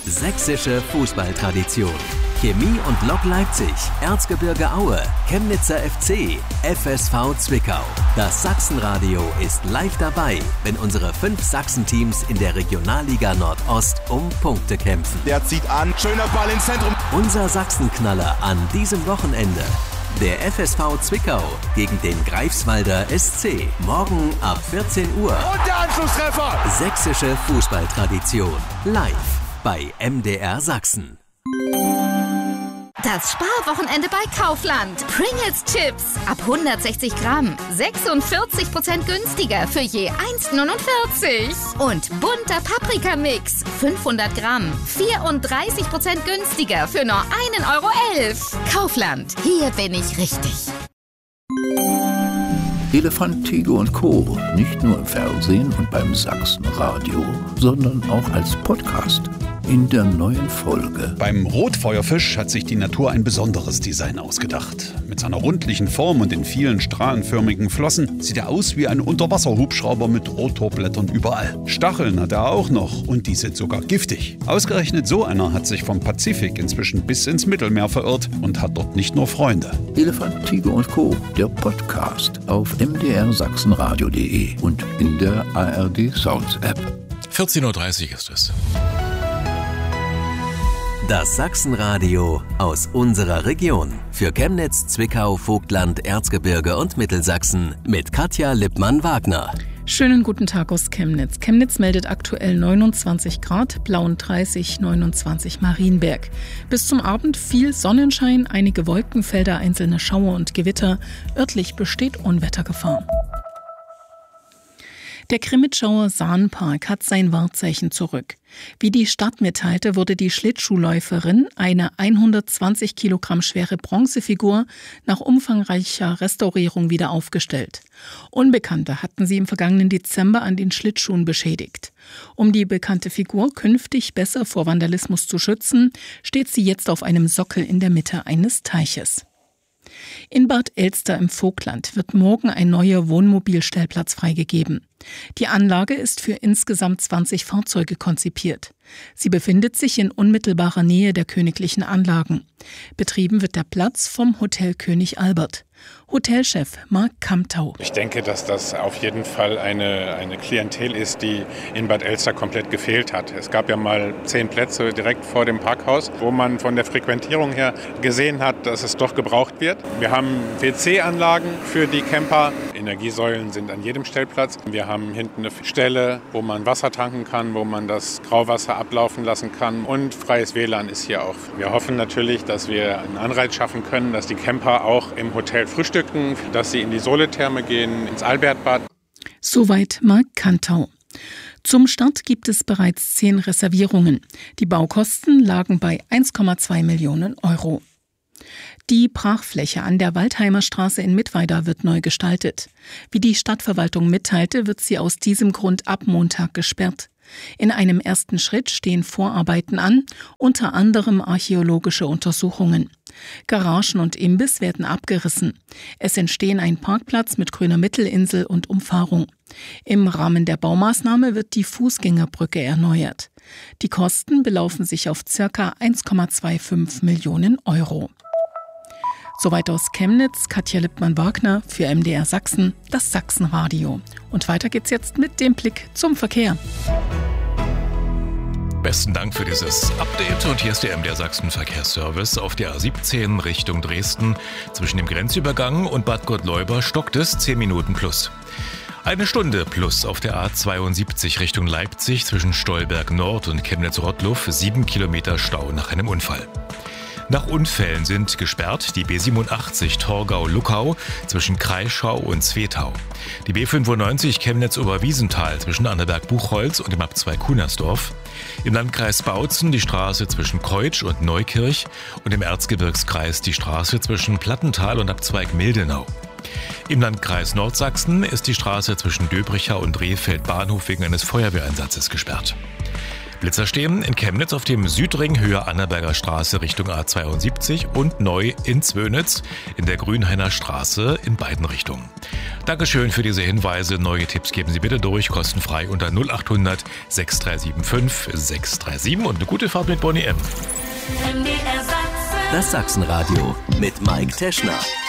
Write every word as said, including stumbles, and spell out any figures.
Sächsische Fußballtradition. Chemie und Lok Leipzig, Erzgebirge Aue, Chemnitzer F C, F S V Zwickau. Das Sachsenradio ist live dabei, wenn unsere fünf Sachsenteams in der Regionalliga Nordost um Punkte kämpfen. Der zieht an, schöner Ball ins Zentrum. Unser Sachsenknaller an diesem Wochenende. Der F S V Zwickau gegen den Greifswalder S C. Morgen ab vierzehn Uhr. Und der Anschlusstreffer! Sächsische Fußballtradition. Live bei M D R Sachsen. Das Sparwochenende bei Kaufland. Pringles Chips ab hundertsechzig Gramm. sechsundvierzig Prozent günstiger für je eins Komma neunundvierzig. Und bunter Paprikamix. fünfhundert Gramm. vierunddreißig Prozent günstiger für nur ein Euro elf. Kaufland. Hier bin ich richtig. Elefant, Tiger und Co. Nicht nur im Fernsehen und beim Sachsenradio, sondern auch als Podcast. In der neuen Folge. Beim Rotfeuerfisch hat sich die Natur ein besonderes Design ausgedacht. Mit seiner rundlichen Form und den vielen strahlenförmigen Flossen sieht er aus wie ein Unterwasserhubschrauber mit Rotorblättern überall. Stacheln hat er auch noch und die sind sogar giftig. Ausgerechnet so einer hat sich vom Pazifik inzwischen bis ins Mittelmeer verirrt und hat dort nicht nur Freunde. Elefant, Tiger und Co., der Podcast auf m d r sachsenradio punkt de und in der A R D Sounds App. vierzehn Uhr dreißig ist es. Das Sachsenradio aus unserer Region. Für Chemnitz, Zwickau, Vogtland, Erzgebirge und Mittelsachsen mit Katja Lippmann-Wagner. Schönen guten Tag aus Chemnitz. Chemnitz meldet aktuell neunundzwanzig Grad, Blauendreißig, neunundzwanzig Marienberg. Bis zum Abend viel Sonnenschein, einige Wolkenfelder, einzelne Schauer und Gewitter. Örtlich besteht Unwettergefahr. Der Krimitschauer Sahnpark hat sein Wahrzeichen zurück. Wie die Stadt mitteilte, wurde die Schlittschuhläuferin, eine hundertzwanzig Kilogramm schwere Bronzefigur, nach umfangreicher Restaurierung wieder aufgestellt. Unbekannte hatten sie im vergangenen Dezember an den Schlittschuhen beschädigt. Um die bekannte Figur künftig besser vor Vandalismus zu schützen, steht sie jetzt auf einem Sockel in der Mitte eines Teiches. In Bad Elster im Vogtland wird morgen ein neuer Wohnmobilstellplatz freigegeben. Die Anlage ist für insgesamt zwanzig Fahrzeuge konzipiert. Sie befindet sich in unmittelbarer Nähe der königlichen Anlagen. Betrieben wird der Platz vom Hotel König Albert. Hotelchef Marc Kamtau. Ich denke, dass das auf jeden Fall eine, eine Klientel ist, die in Bad Elster komplett gefehlt hat. Es gab ja mal zehn Plätze direkt vor dem Parkhaus, wo man von der Frequentierung her gesehen hat, dass es doch gebraucht wird. Wir haben W C-Anlagen für die Camper. Energiesäulen sind an jedem Stellplatz. Wir haben hinten eine Stelle, wo man Wasser tanken kann, wo man das Grauwasser ablaufen lassen kann. Und freies W L A N ist hier auch. Wir hoffen natürlich, dass wir einen Anreiz schaffen können, dass die Camper auch im Hotel frühstücken, dass sie in die Soletherme gehen, ins Albertbad. Soweit Marc Kamtau. Zum Start gibt es bereits zehn Reservierungen. Die Baukosten lagen bei eins Komma zwei Millionen Euro. Die Brachfläche an der Waldheimer Straße in Mittweida wird neu gestaltet. Wie die Stadtverwaltung mitteilte, wird sie aus diesem Grund ab Montag gesperrt. In einem ersten Schritt stehen Vorarbeiten an, unter anderem archäologische Untersuchungen. Garagen und Imbiss werden abgerissen. Es entstehen ein Parkplatz mit grüner Mittelinsel und Umfahrung. Im Rahmen der Baumaßnahme wird die Fußgängerbrücke erneuert. Die Kosten belaufen sich auf ca. eins Komma fünfundzwanzig Millionen Euro. Soweit aus Chemnitz, Katja Lippmann-Wagner für M D R Sachsen, das Sachsenradio. Und weiter geht's jetzt mit dem Blick zum Verkehr. Besten Dank für dieses Update und hier ist der M D R Sachsen Verkehrsservice. Auf der A siebzehn Richtung Dresden zwischen dem Grenzübergang und Bad Gottleuba stockt es zehn Minuten plus. Eine Stunde plus auf der A zweiundsiebzig Richtung Leipzig zwischen Stolberg Nord und Chemnitz-Rottluff, sieben Kilometer Stau nach einem Unfall. Nach Unfällen sind gesperrt die B siebenundachtzig Torgau-Luckau zwischen Kreischau und Zwetau, die B fünfundneunzig Chemnitz-Oberwiesenthal zwischen Annaberg-Buchholz und dem Abzweig Kunersdorf, im Landkreis Bautzen die Straße zwischen Keutsch und Neukirch und im Erzgebirgskreis die Straße zwischen Plattental und Abzweig Mildenau. Im Landkreis Nordsachsen ist die Straße zwischen Döbricher und Rehfeld Bahnhof wegen eines Feuerwehreinsatzes gesperrt. Blitzer stehen in Chemnitz auf dem Südring Höhe Annaberger Straße Richtung A zweiundsiebzig und neu in Zwönitz in der Grünhainer Straße in beiden Richtungen. Dankeschön für diese Hinweise. Neue Tipps geben Sie bitte durch, kostenfrei unter null acht hundert sechs drei sieben fünf sechs drei sieben und eine gute Fahrt mit Bonnie M. Das Sachsenradio mit Mike Teschner.